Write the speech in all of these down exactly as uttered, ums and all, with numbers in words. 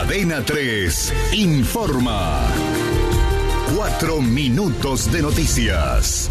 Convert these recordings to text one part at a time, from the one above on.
Cadena tres informa. Cuatro minutos de noticias.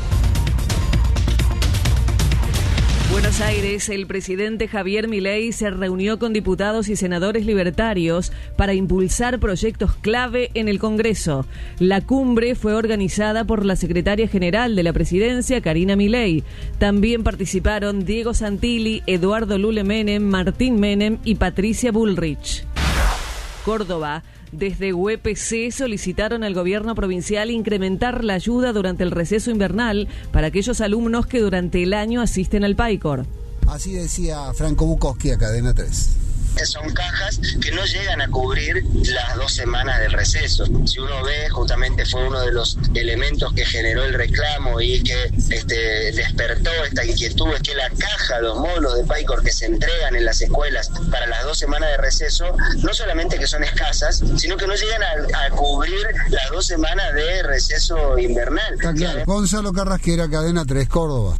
Buenos Aires, el presidente Javier Milei se reunió con diputados y senadores libertarios para impulsar proyectos clave en el Congreso. La cumbre fue organizada por la secretaria general de la presidencia, Karina Milei. También participaron Diego Santilli, Eduardo Lule Menem, Martín Menem y Patricia Bullrich. Córdoba. Desde U E P C solicitaron al gobierno provincial incrementar la ayuda durante el receso invernal para aquellos alumnos que durante el año asisten al PAICOR. Así decía Franco Bukowski a Cadena tres. Son cajas que no llegan a cubrir las dos semanas del receso. Si uno ve, justamente fue uno de los elementos que generó el reclamo y que este, despertó esta inquietud, es que la caja, los módulos de PAICOR que se entregan en las escuelas para las dos semanas de receso, no solamente que son escasas, sino que no llegan a, a cubrir las dos semanas de receso invernal. Está claro. Gonzalo Carrasquera, Cadena tres, Córdoba.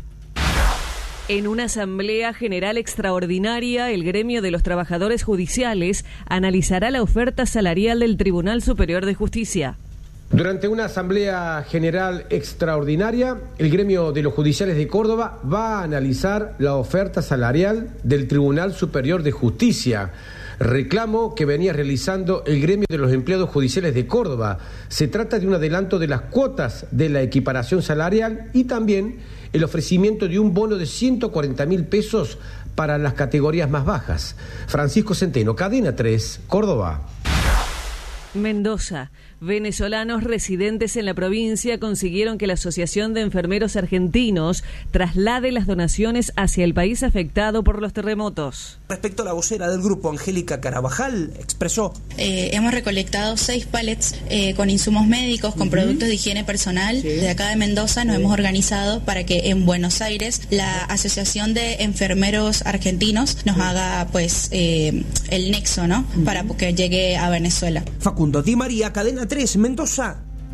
En una asamblea general extraordinaria, el gremio de los trabajadores judiciales analizará la oferta salarial del Tribunal Superior de Justicia. Durante una asamblea general extraordinaria, el gremio de los judiciales de Córdoba va a analizar la oferta salarial del Tribunal Superior de Justicia. Reclamo que venía realizando el gremio de los empleados judiciales de Córdoba. Se trata de un adelanto de las cuotas de la equiparación salarial y también el ofrecimiento de un bono de ciento cuarenta mil pesos para las categorías más bajas. Francisco Centeno, Cadena tres, Córdoba. Mendoza. Venezolanos residentes en la provincia consiguieron que la Asociación de Enfermeros Argentinos traslade las donaciones hacia el país afectado por los terremotos. Respecto a la vocera del grupo, Angélica Carabajal, expresó: eh, hemos recolectado seis palets eh, con insumos médicos, con uh-huh. productos de higiene personal. Sí. De acá de Mendoza nos sí. hemos organizado para que en Buenos Aires la Asociación de Enfermeros Argentinos nos sí. haga pues eh, el nexo, ¿no? Uh-huh. Para que llegue a Venezuela. Facundo Di María, Cadena tres, Mendoza.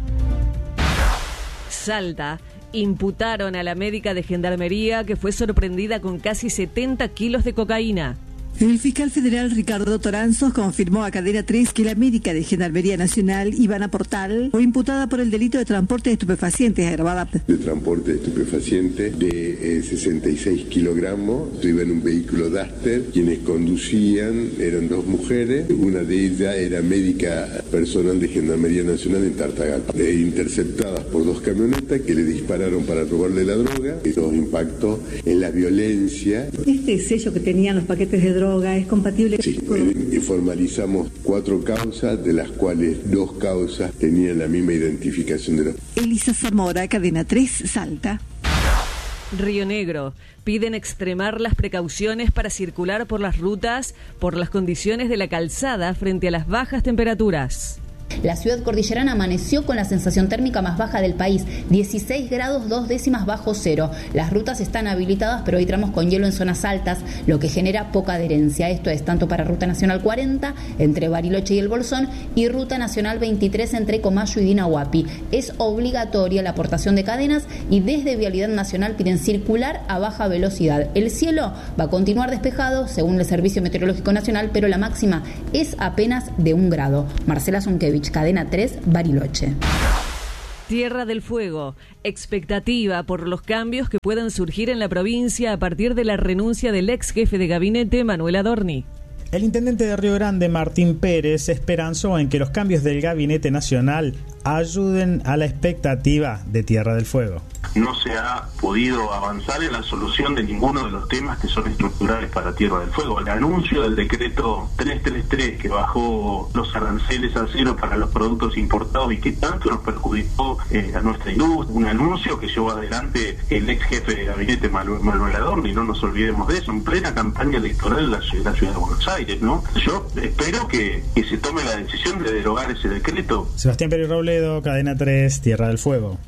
Salta. Imputaron a la médica de Gendarmería que fue sorprendida con casi setenta kilos de cocaína. El fiscal federal Ricardo Toranzos confirmó a Cadena tres que la médica de Gendarmería Nacional, Ivana Portal, fue imputada por el delito de transporte de estupefacientes agravada. De transporte de estupefacientes de eh, sesenta y seis kilogramos, iba en un vehículo Duster, quienes conducían eran dos mujeres, una de ellas era médica personal de Gendarmería Nacional en Tartagal, eh, interceptadas por dos camionetas que le dispararon para robarle la droga, los impactos en la violencia. Este sello que tenían los paquetes de droga ¿es compatible? Sí, eh, formalizamos cuatro causas, de las cuales dos causas tenían la misma identificación de los... Elisa Zamora, Cadena tres, Salta. Río Negro. Piden extremar las precauciones para circular por las rutas por las condiciones de la calzada frente a las bajas temperaturas. La ciudad cordillerana amaneció con la sensación térmica más baja del país, dieciséis grados dos décimas bajo cero. Las rutas están habilitadas, pero hay tramos con hielo en zonas altas, lo que genera poca adherencia. Esto es tanto para Ruta Nacional cuarenta, entre Bariloche y El Bolsón, y Ruta Nacional veintitrés, entre Comayo y Dinahuapi. Es obligatoria la aportación de cadenas y desde Vialidad Nacional piden circular a baja velocidad. El cielo va a continuar despejado, según el Servicio Meteorológico Nacional, pero la máxima es apenas de un grado. Marcela Zonkevich, Cadena tres, Bariloche. Tierra del Fuego. Expectativa por los cambios que puedan surgir en la provincia a partir de la renuncia del ex jefe de gabinete, Manuel Adorni. El intendente de Río Grande, Martín Pérez, esperanzó en que los cambios del gabinete nacional ayuden a la expectativa de Tierra del Fuego. No se ha podido avanzar en la solución de ninguno de los temas que son estructurales para Tierra del Fuego. El anuncio del decreto trescientos treinta y tres que bajó los aranceles a cero para los productos importados y que tanto nos perjudicó eh, a nuestra industria. Un anuncio que llevó adelante el ex jefe de gabinete Manuel, Manuel Adorni, no nos olvidemos de eso, en plena campaña electoral en la, la ciudad de Buenos Aires, ¿no? Yo espero que, que se tome la decisión de derogar ese decreto. Sebastián Pérez Robledo, Cadena tres, Tierra del Fuego.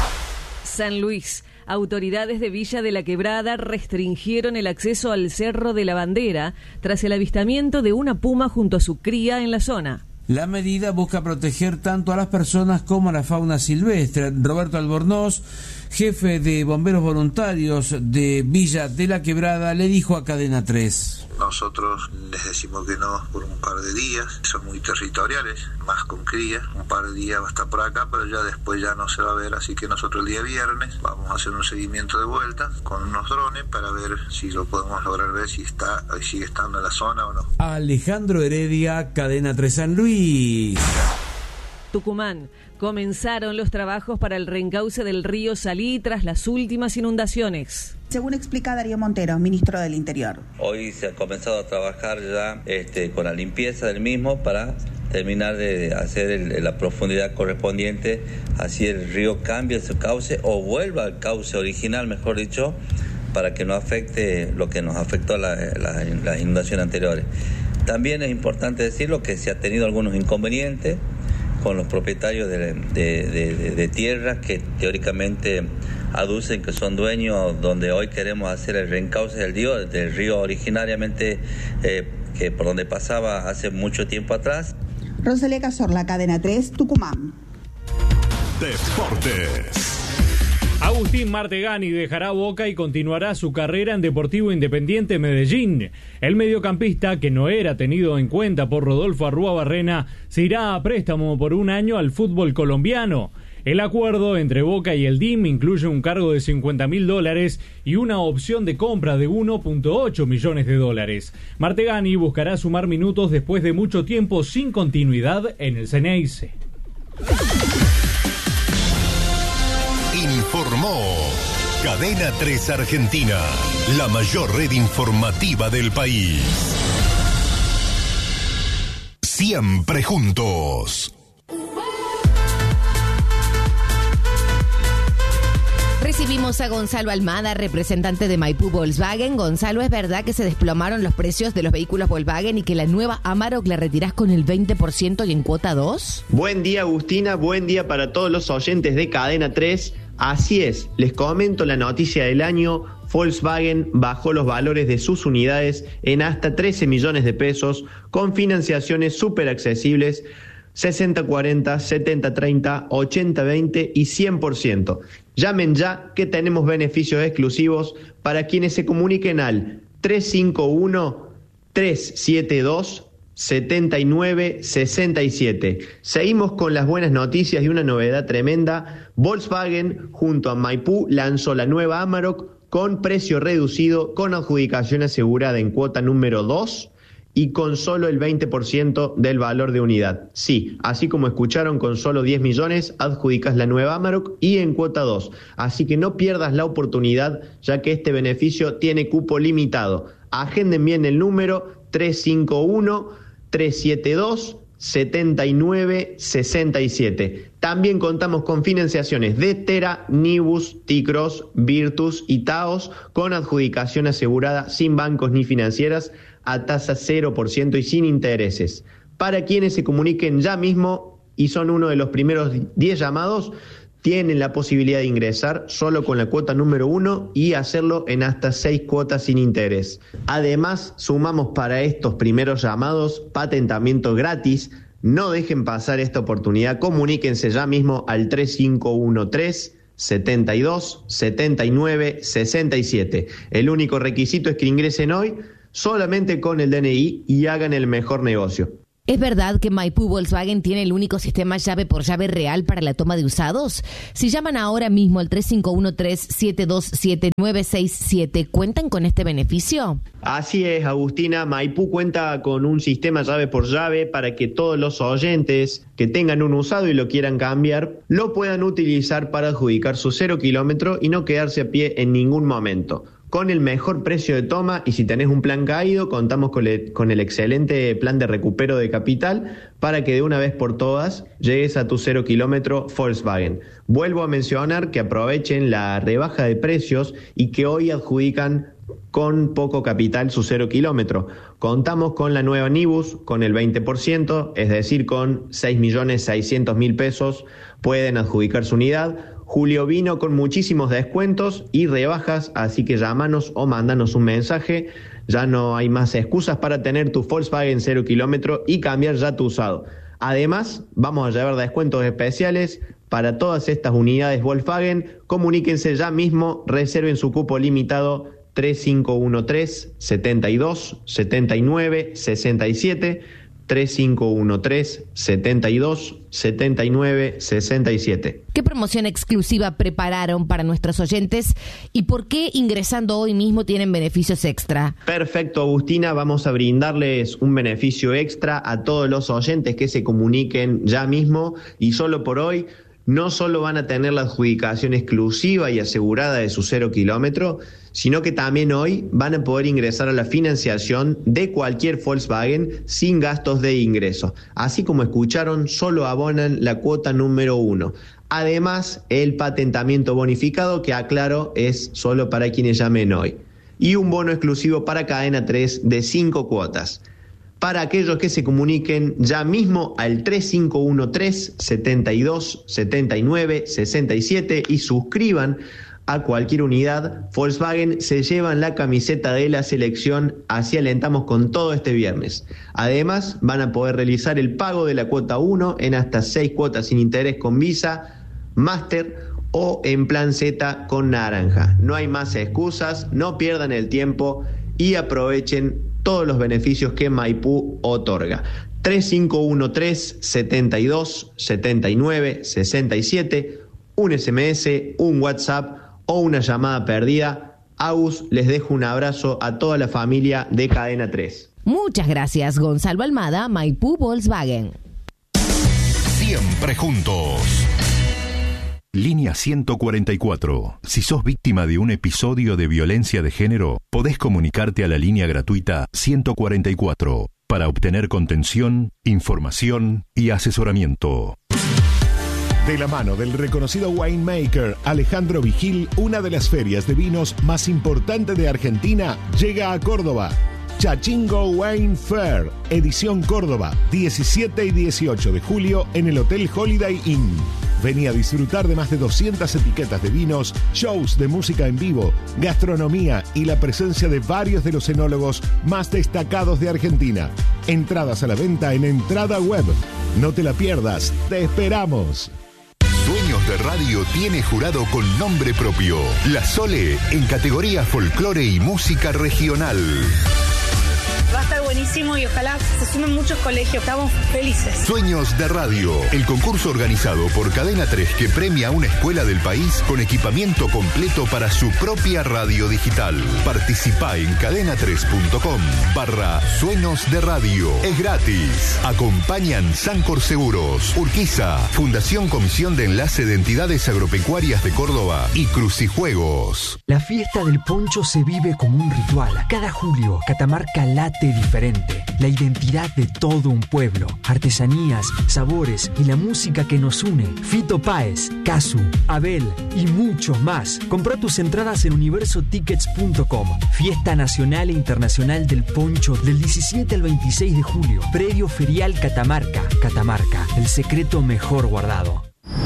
San Luis. Autoridades de Villa de la Quebrada restringieron el acceso al Cerro de la Bandera tras el avistamiento de una puma junto a su cría en la zona. La medida busca proteger tanto a las personas como a la fauna silvestre. Roberto Albornoz, jefe de bomberos voluntarios de Villa de la Quebrada, le dijo a Cadena tres. Nosotros les decimos que no por un par de días, son muy territoriales, más con cría, un par de días va a estar por acá, pero ya después ya no se va a ver, así que nosotros el día viernes vamos a hacer un seguimiento de vuelta con unos drones para ver si lo podemos lograr ver si está, sigue estando en la zona o no. Alejandro Heredia, Cadena tres San Luis. Tucumán. Comenzaron los trabajos para el reencauce del río Salí tras las últimas inundaciones. Según explica Darío Montero, ministro del Interior. Hoy se ha comenzado a trabajar ya este, con la limpieza del mismo para terminar de hacer el, la profundidad correspondiente, así el río cambie su cauce o vuelva al cauce original, mejor dicho, para que no afecte lo que nos afectó la, la, las inundaciones anteriores. También es importante decirlo que se ha tenido algunos inconvenientes con los propietarios de, de, de, de tierras que teóricamente aducen que son dueños, donde hoy queremos hacer el reencauce del río, del río originariamente eh, que por donde pasaba hace mucho tiempo atrás. Rosalía Cazorla, Cadena tres, Tucumán. Deportes. Agustín Martegani dejará Boca y continuará su carrera en Deportivo Independiente Medellín. El mediocampista, que no era tenido en cuenta por Rodolfo Arrúa-Barrena, se irá a préstamo por un año al fútbol colombiano. El acuerdo entre Boca y el D I M incluye un cargo de cincuenta mil dólares y una opción de compra de uno punto ocho millones de dólares. Martegani buscará sumar minutos después de mucho tiempo sin continuidad en el Ceneice. Informó Cadena tres Argentina, la mayor red informativa del país. Siempre juntos. Recibimos a Gonzalo Almada, representante de Maipú Volkswagen. Gonzalo, ¿es verdad que se desplomaron los precios de los vehículos Volkswagen y que la nueva Amarok la retirás con el veinte por ciento y en cuota dos? Buen día, Agustina, buen día para todos los oyentes de Cadena tres. Así es, les comento la noticia del año. Volkswagen bajó los valores de sus unidades en hasta trece millones de pesos con financiaciones súper accesibles, sesenta cuarenta, setenta treinta, ochenta veinte y cien por ciento. Llamen ya que tenemos beneficios exclusivos para quienes se comuniquen al tres cinco uno, tres siete dos, siete nueve seis siete. Seguimos con las buenas noticias y una novedad tremenda. Volkswagen junto a Maipú lanzó la nueva Amarok con precio reducido, con adjudicación asegurada en cuota número dos y con solo el veinte por ciento del valor de unidad. Sí, así como escucharon, con solo diez millones adjudicas la nueva Amarok y en cuota dos. Así que no pierdas la oportunidad, ya que este beneficio tiene cupo limitado. Agenden bien el número tres cinco uno, tres siete dos, siete nueve seis siete. También contamos con financiaciones de Tera, Nibus, T-Cross, Virtus y Taos con adjudicación asegurada sin bancos ni financieras a tasa cero por ciento y sin intereses. Para quienes se comuniquen ya mismo y son uno de los primeros diez llamados, tienen la posibilidad de ingresar solo con la cuota número uno y hacerlo en hasta seis cuotas sin interés. Además, sumamos para estos primeros llamados patentamiento gratis. No dejen pasar esta oportunidad. Comuníquense ya mismo al tres cinco uno tres, siete dos, siete nueve seis siete. El único requisito es que ingresen hoy solamente con el D N I y hagan el mejor negocio. ¿Es verdad que Maipú Volkswagen tiene el único sistema llave por llave real para la toma de usados? Si llaman ahora mismo al tres cinco uno tres, siete dos siete, nueve seis siete, ¿cuentan con este beneficio? Así es, Agustina. Maipú cuenta con un sistema llave por llave para que todos los oyentes que tengan un usado y lo quieran cambiar, lo puedan utilizar para adjudicar su cero kilómetro y no quedarse a pie en ningún momento. Con el mejor precio de toma, y si tenés un plan caído, contamos con el, con el excelente plan de recupero de capital para que de una vez por todas llegues a tu cero kilómetro Volkswagen. Vuelvo a mencionar que aprovechen la rebaja de precios y que hoy adjudican con poco capital su cero kilómetro. Contamos con la nueva Nibus con el veinte por ciento, es decir, con seis millones seiscientos mil pesos pueden adjudicar su unidad. Julio vino con muchísimos descuentos y rebajas, así que llámanos o mándanos un mensaje. Ya no hay más excusas para tener tu Volkswagen cero kilómetro y cambiar ya tu usado. Además, vamos a llevar descuentos especiales para todas estas unidades Volkswagen. Comuníquense ya mismo, reserven su cupo limitado tres cinco uno tres, setenta y dos, setenta y nueve, sesenta y siete, tres cinco uno tres, setenta y dos, setenta y nueve, sesenta y siete. ¿Qué promoción exclusiva prepararon para nuestros oyentes y por qué ingresando hoy mismo tienen beneficios extra? Perfecto, Agustina, vamos a brindarles un beneficio extra a todos los oyentes que se comuniquen ya mismo, y solo por hoy. No solo van a tener la adjudicación exclusiva y asegurada de su cero kilómetro, sino que también hoy van a poder ingresar a la financiación de cualquier Volkswagen sin gastos de ingreso. Así como escucharon, solo abonan la cuota número uno. Además, el patentamiento bonificado, que aclaro, es solo para quienes llamen hoy. Y un bono exclusivo para Cadena tres de cinco cuotas. Para aquellos que se comuniquen ya mismo al tres cinco uno tres, setenta y dos, setenta y nueve, sesenta y siete y suscriban a cualquier unidad Volkswagen, se llevan la camiseta de la selección. Así alentamos con todo este viernes. Además, van a poder realizar el pago de la cuota uno en hasta seis cuotas sin interés con Visa, Master o en plan Z con naranja. No hay más excusas, no pierdan el tiempo y aprovechen todos los beneficios que Maipú otorga. tres cinco uno tres, setenta y dos, setenta y nueve, sesenta y siete, un S M S, un WhatsApp o una llamada perdida. Agus, les dejo un abrazo a toda la familia de Cadena tres. Muchas gracias, Gonzalo Almada, Maipú Volkswagen. Siempre juntos. Línea ciento cuarenta y cuatro. Si sos víctima de un episodio de violencia de género, podés comunicarte a la línea gratuita ciento cuarenta y cuatro para obtener contención, información y asesoramiento. De la mano del reconocido winemaker Alejandro Vigil, una de las ferias de vinos más importantes de Argentina llega a Córdoba. Chachingo Wine Fair, edición Córdoba, diecisiete y dieciocho de julio en el Hotel Holiday Inn. Vení a disfrutar de más de doscientas etiquetas de vinos, shows de música en vivo, gastronomía y la presencia de varios de los enólogos más destacados de Argentina. Entradas a la venta en Entrada Web. No te la pierdas, te esperamos. Sueños de Radio tiene jurado con nombre propio. La Sole en categoría folclore y música regional. Va a estar buenísimo y ojalá se sumen muchos colegios. Estamos felices. Sueños de Radio, el concurso organizado por Cadena tres que premia a una escuela del país con equipamiento completo para su propia radio digital. Participa en cadena tres punto com barra Sueños de Radio. Es gratis. Acompañan Sancor Seguros, Urquiza, Fundación Comisión de Enlace de Entidades Agropecuarias de Córdoba y Crucijuegos. La fiesta del poncho se vive como un ritual. Cada julio, Catamarca late diferente. La identidad de todo un pueblo, artesanías, sabores y la música que nos une. Fito Páez, Casu, Abel y muchos más. Compra tus entradas en universo tickets punto com. Fiesta Nacional e Internacional del Poncho del diecisiete al veintiséis de julio. Predio Ferial Catamarca. Catamarca, el secreto mejor guardado.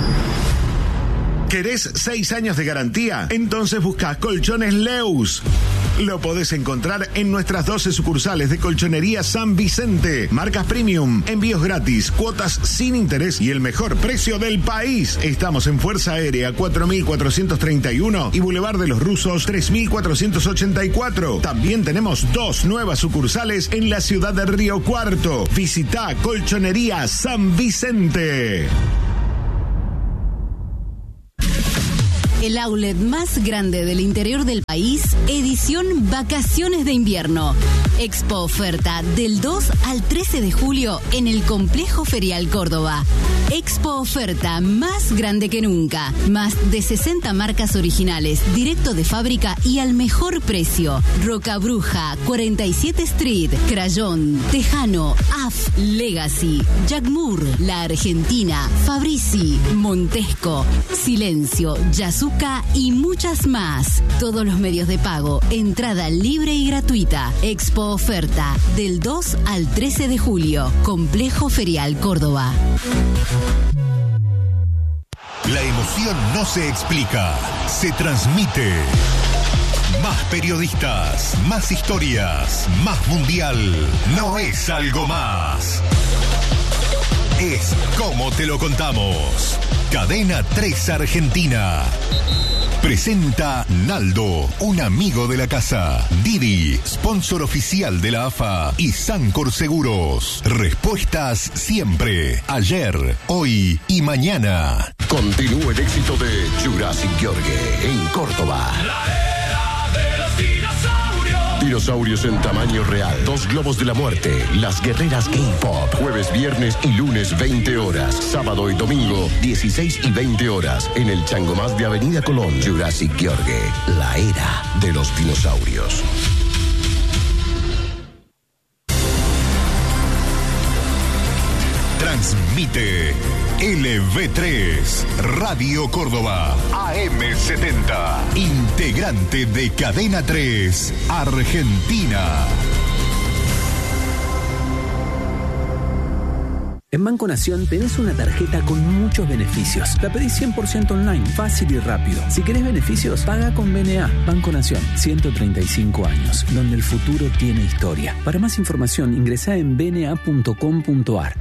¿Querés seis años de garantía? Entonces busca Colchones Leus. Lo podés encontrar en nuestras doce sucursales de Colchonería San Vicente. Marcas premium, envíos gratis, cuotas sin interés y el mejor precio del país. Estamos en Fuerza Aérea cuatro mil cuatrocientos treinta y uno y Boulevard de los Rusos tres mil cuatrocientos ochenta y cuatro. También tenemos dos nuevas sucursales en la ciudad de Río Cuarto. Visita Colchonería San Vicente. El outlet más grande del interior del país, edición Vacaciones de Invierno. Expo Oferta del dos al trece de julio en el Complejo Ferial Córdoba. Expo Oferta más grande que nunca. Más de sesenta marcas originales, directo de fábrica y al mejor precio. Roca Bruja, cuarenta y siete Street, Crayón, Tejano, A F, Legacy, Jack Moore, La Argentina, Fabrici, Montesco, Silencio, Yasuca y muchas más. Todos los medios de pago, entrada libre y gratuita. Expo Oferta del dos al trece de julio. Complejo Ferial Córdoba. La emoción no se explica, se transmite. Más periodistas, más historias, más mundial. No es algo más. es como te lo contamos. Cadena tres Argentina. Presenta Naldo, un amigo de la casa. Didi, sponsor oficial de la A F A. Y Sancor Seguros. Respuestas siempre. Ayer, hoy y mañana. Continúa el éxito de Jurassic Gheorghe en Córdoba. Dinosaurios en tamaño real. Dos globos de la muerte. Las guerreras K-Pop. Jueves, viernes y lunes veinte horas. Sábado y domingo dieciséis y veinte horas. En el Changomás de Avenida Colón. Jurassic Gheorghe. La era de los dinosaurios. Transmite L V tres, Radio Córdoba, A M setenta, integrante de Cadena tres, Argentina. En Banco Nación tenés una tarjeta con muchos beneficios. La pedís cien por ciento online, fácil y rápido. Si querés beneficios, paga con B N A. Banco Nación, ciento treinta y cinco años, donde el futuro tiene historia. Para más información, ingresá en b n a punto com punto a r.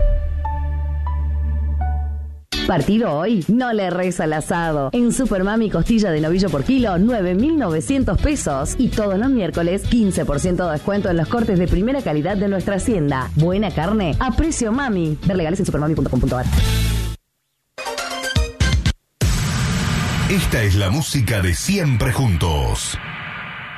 Partido hoy, no le reza al asado. En Supermami costilla de novillo por kilo, nueve mil novecientos pesos. Y todos los miércoles, quince por ciento de descuento en los cortes de primera calidad de nuestra hacienda. Buena carne a precio mami. Ver legales en supermami punto com punto a r. Esta es la música de Siempre Juntos.